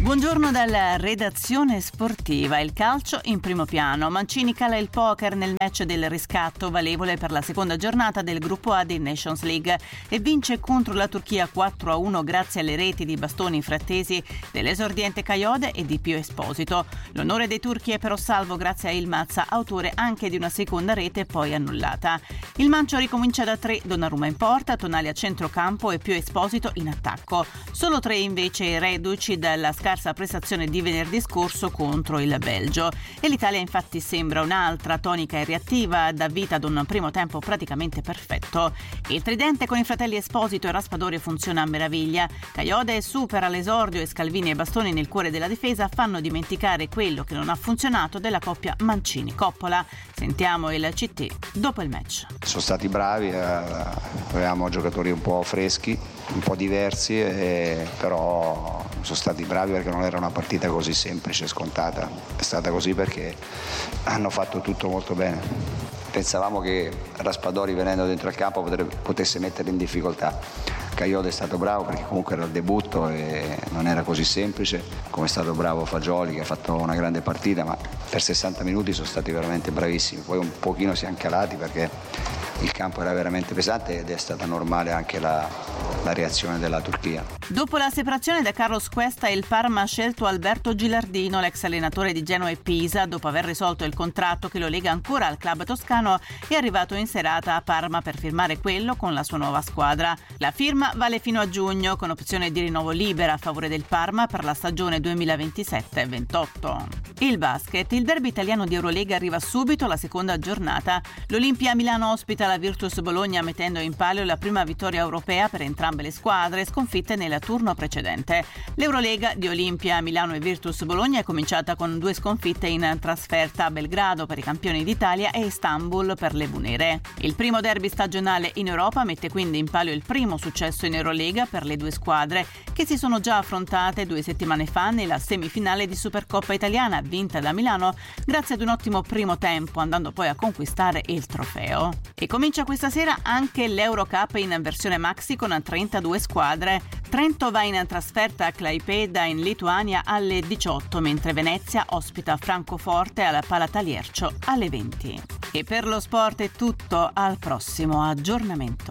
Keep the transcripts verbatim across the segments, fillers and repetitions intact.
Buongiorno dalla redazione sportiva. Il calcio in primo piano. Mancini cala il poker nel match del riscatto valevole per la seconda giornata del gruppo A di Nations League e vince contro la Turchia quattro a uno grazie alle reti di bastoni frattesi dell'esordiente Kayode e di Pio Esposito. L'onore dei turchi è però salvo grazie a Yılmaz, autore anche di una seconda rete poi annullata. Il Mancio ricomincia da tre, Donnarumma in porta, Tonali a centrocampo e Pio Esposito in attacco. Solo tre invece i reduci dalla scarsa prestazione di venerdì scorso contro il Belgio. E l'Italia infatti sembra un'altra, tonica e reattiva, dà vita ad un primo tempo praticamente perfetto. Il tridente con i fratelli Esposito e Raspadori funziona a meraviglia. Kayode supera l'esordio e Scalvini e Bastoni nel cuore della difesa fanno dimenticare quello che non ha funzionato della coppia Mancini-Coppola. Sentiamo il C T dopo il match. Sono stati bravi, eh, avevamo giocatori un po' freschi, un po' diversi, eh, però sono stati bravi perché non era una partita così semplice e scontata. È stata così perché hanno fatto tutto molto bene. Pensavamo che Raspadori, venendo dentro al campo, potrebbe, potesse mettere in difficoltà. Kayode è stato bravo perché comunque era il debutto e non era così semplice, come è stato bravo Fagioli che ha fatto una grande partita, ma per sessanta minuti sono stati veramente bravissimi. Poi un pochino si è calati perché il campo era veramente pesante ed è stata normale anche la, la reazione della Turchia. Dopo la separazione da Carlos Cuesta, il Parma ha scelto Alberto Gilardino, l'ex allenatore di Genoa e Pisa. Dopo aver risolto il contratto che lo lega ancora al club toscano, è arrivato in serata a Parma per firmare quello con la sua nuova squadra. La firma vale fino a giugno, con opzione di rinnovo libera a favore del Parma per la stagione duemilaventisette ventotto. Il basket, il derby italiano di Eurolega arriva subito alla seconda giornata. L'Olimpia Milano ospita la Virtus Bologna, mettendo in palio la prima vittoria europea per entrambe le squadre, sconfitte nel turno precedente. L'Eurolega di Olimpia Milano e Virtus Bologna è cominciata con due sconfitte in trasferta a Belgrado per i campioni d'Italia e Istanbul per le Bunere. Il primo derby stagionale in Europa mette quindi in palio il primo successo in Eurolega per le due squadre, che si sono già affrontate due settimane fa nella semifinale di Supercoppa italiana, vinta da Milano grazie ad un ottimo primo tempo, andando poi a conquistare il trofeo. E comincia questa sera anche l'Eurocup in versione maxi con trentadue squadre. Trento va in trasferta a Klaipėda in Lituania alle diciotto, mentre Venezia ospita Francoforte alla Palataliercio alle venti. E per lo sport è tutto, al prossimo aggiornamento.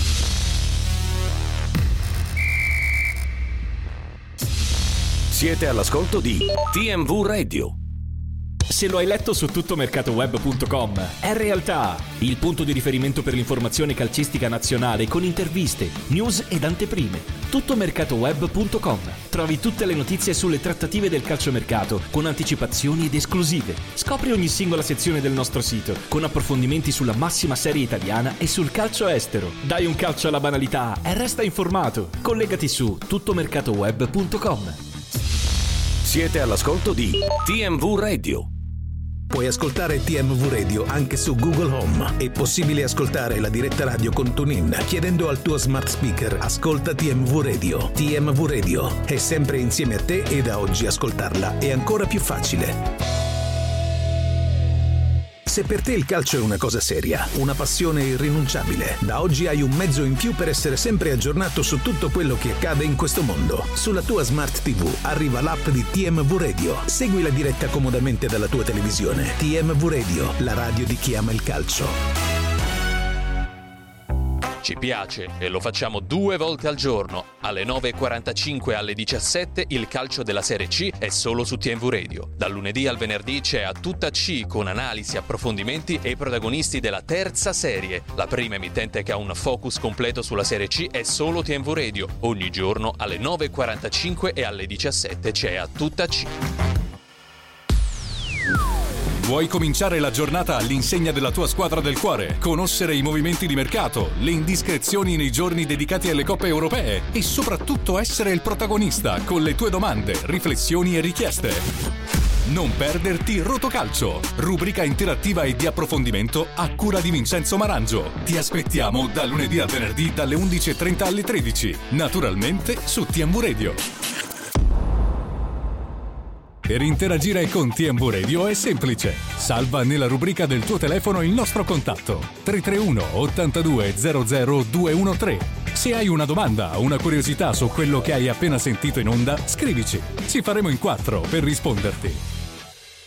Siete all'ascolto di T M V Radio. Se lo hai letto su tuttomercatoweb punto com, è realtà. Il punto di riferimento per l'informazione calcistica nazionale con interviste, news ed anteprime. tuttomercatoweb punto com. Trovi tutte le notizie sulle trattative del calciomercato con anticipazioni ed esclusive. Scopri ogni singola sezione del nostro sito con approfondimenti sulla massima serie italiana e sul calcio estero. Dai un calcio alla banalità e resta informato. Collegati su tuttomercatoweb punto com. Siete all'ascolto di T M V Radio. Puoi ascoltare T M V Radio anche su Google Home. È possibile ascoltare la diretta radio con TuneIn chiedendo al tuo smart speaker "Ascolta T M V Radio". T M V Radio è sempre insieme a te e da oggi ascoltarla è ancora più facile. Se per te il calcio è una cosa seria, una passione irrinunciabile, da oggi hai un mezzo in più per essere sempre aggiornato su tutto quello che accade in questo mondo. Sulla tua Smart T V arriva l'app di T M V Radio. Segui la diretta comodamente dalla tua televisione. T M V Radio, la radio di chi ama il calcio. Ci piace e lo facciamo due volte al giorno. Alle nove e quarantacinque e alle diciassette il calcio della Serie C è solo su T M V Radio. Dal lunedì al venerdì c'è A Tutta C con analisi, approfondimenti e i protagonisti della terza serie. La prima emittente che ha un focus completo sulla Serie C è solo T M V Radio. Ogni giorno alle nove e quarantacinque e alle diciassette c'è A Tutta C. Vuoi cominciare la giornata all'insegna della tua squadra del cuore? Conoscere i movimenti di mercato, le indiscrezioni nei giorni dedicati alle coppe europee e soprattutto essere il protagonista con le tue domande, riflessioni e richieste? Non perderti Rotocalcio, rubrica interattiva e di approfondimento a cura di Vincenzo Marangio. Ti aspettiamo da lunedì al venerdì dalle undici e trenta alle tredici, naturalmente su T M V Radio. Per interagire con T M V Radio è semplice. Salva nella rubrica del tuo telefono il nostro contatto tre tre uno ottantadue zero zero due uno tre. Se hai una domanda o una curiosità su quello che hai appena sentito in onda, scrivici. Ci faremo in quattro per risponderti.